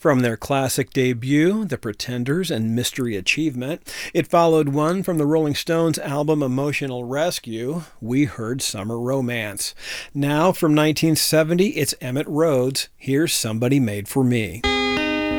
From their classic debut, The Pretenders and Mystery Achievement, it followed one from the Rolling Stones album Emotional Rescue. We heard Summer Romance. Now, from 1970, it's Emmett Rhodes. Here's Somebody Made for Me.